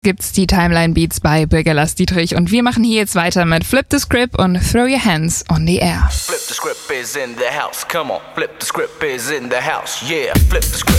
gibt's die Timeline Beats bei Bürger Lars Dietrich und wir machen hier jetzt weiter mit Flip the Script und Throw Your Hands on the Air. Flip the script is in the house, come on. Flip the script is in the house, yeah. Flip the script.